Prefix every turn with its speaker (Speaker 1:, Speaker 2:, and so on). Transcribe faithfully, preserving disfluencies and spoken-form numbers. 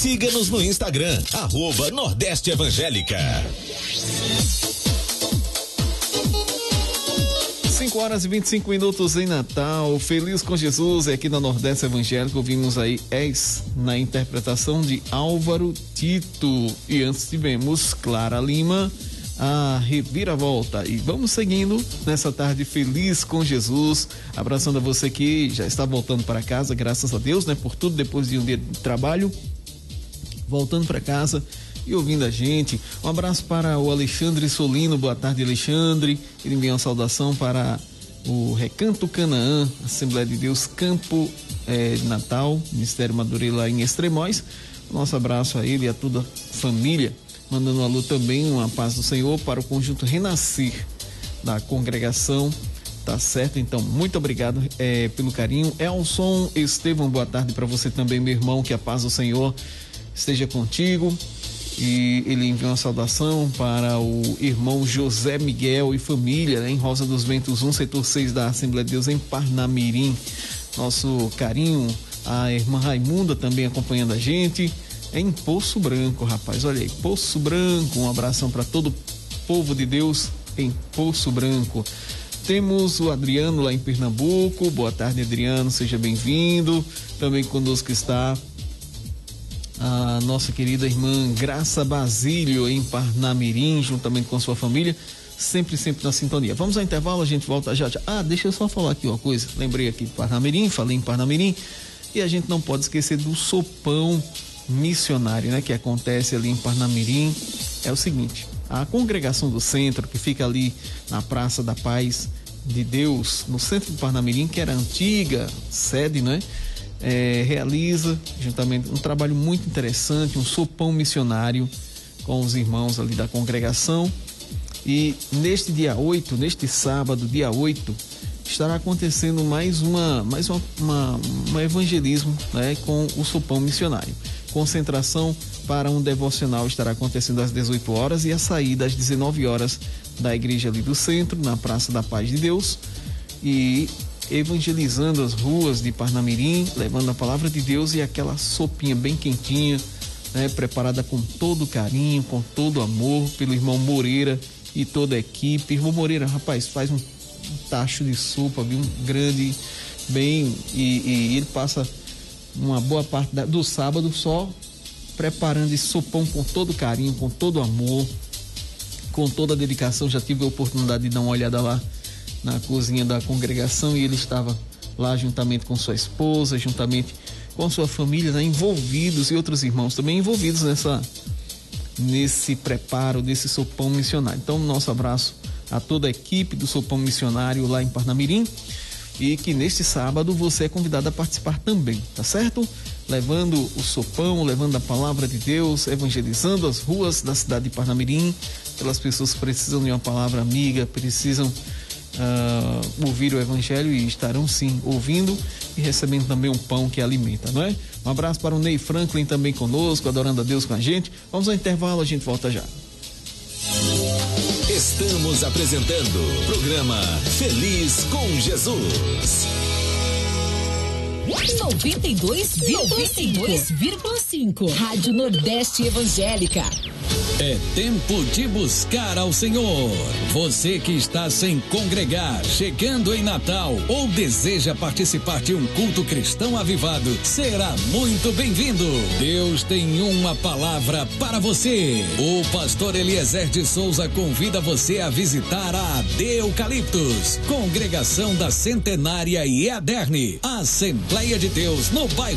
Speaker 1: Siga-nos no Instagram, arroba Nordeste Evangélica.
Speaker 2: cinco horas e vinte e cinco minutos em Natal. Feliz com Jesus, é aqui na Nordeste Evangélica. Ouvimos aí És na interpretação de Álvaro Tito. E antes tivemos Clara Lima, a Reviravolta. E vamos seguindo nessa tarde feliz com Jesus, abraçando a você que já está voltando para casa, graças a Deus, né? Por tudo, depois de um dia de trabalho, voltando para casa e ouvindo a gente. Um abraço para o Alexandre Solino. Boa tarde, Alexandre. Ele envia uma saudação para o Recanto Canaã, Assembleia de Deus, Campo eh, de Natal, Ministério Madureira lá em Extremóis. Nosso abraço a ele e a toda a família. Mandando um alô também, uma paz do Senhor para o conjunto Renascer da congregação. Tá certo? Então, muito obrigado eh, pelo carinho. Elson Estevão, boa tarde para você também, meu irmão. Que a paz do Senhor esteja contigo. E ele enviou uma saudação para o irmão José Miguel e família, né, em Rosa dos Ventos um, setor seis da Assembleia de Deus em Parnamirim. Nosso carinho, a irmã Raimunda também acompanhando a gente em Poço Branco, rapaz, olha aí, Poço Branco. Um abração para todo o povo de Deus em Poço Branco. Temos o Adriano lá em Pernambuco. Boa tarde, Adriano, seja bem-vindo. Também conosco está a nossa querida irmã Graça Basílio em Parnamirim, juntamente com sua família, sempre, sempre na sintonia. Vamos ao intervalo, a gente volta já já. Ah, deixa eu só falar aqui uma coisa, lembrei aqui de Parnamirim, falei em Parnamirim, e a gente não pode esquecer do sopão missionário, né, que acontece ali em Parnamirim. É o seguinte, a congregação do centro, que fica ali na Praça da Paz de Deus, no centro de Parnamirim, que era a antiga sede, né, É, realiza juntamente um trabalho muito interessante, um sopão missionário com os irmãos ali da congregação. E neste dia oito, neste sábado, dia oito, estará acontecendo mais uma, mais uma, uma, um evangelismo, né, com o sopão missionário. Concentração para um devocional estará acontecendo às dezoito horas e a saída às dezenove horas da igreja ali do centro, na Praça da Paz de Deus. E evangelizando as ruas de Parnamirim, levando a palavra de Deus e aquela sopinha bem quentinha, né, preparada com todo carinho, com todo amor pelo irmão Moreira e toda a equipe. Irmão Moreira, rapaz, faz um, um tacho de sopa, viu, grande, bem, e, e ele passa uma boa parte da, do sábado só preparando esse sopão com todo carinho, com todo amor, com toda a dedicação. Já tive a oportunidade de dar uma olhada lá na cozinha da congregação e ele estava lá juntamente com sua esposa, juntamente com sua família, né, envolvidos, e outros irmãos também envolvidos nessa, nesse preparo desse sopão missionário. Então, nosso abraço a toda a equipe do sopão missionário lá em Parnamirim, e que neste sábado você é convidado a participar também, tá certo? Levando o sopão, levando a palavra de Deus, evangelizando as ruas da cidade de Parnamirim, pelas pessoas que precisam de uma palavra amiga, precisam Uh, ouvir o evangelho, e estarão sim ouvindo e recebendo também um pão que alimenta, não é? Um abraço para o Ney Franklin também conosco, adorando a Deus com a gente. Vamos ao intervalo, a gente volta já.
Speaker 1: Estamos apresentando o programa Feliz com Jesus.
Speaker 3: noventa e dois vírgula cinco Rádio Nordeste Evangélica.
Speaker 4: É tempo de buscar ao Senhor. Você que está sem congregar, chegando em Natal ou deseja participar de um culto cristão avivado, será muito bem-vindo. Deus tem uma palavra para você. O pastor Eliezer de Souza convida você a visitar a A D Eucaliptus, congregação da Centenária e Aderne, Assembleia de Deus no bairro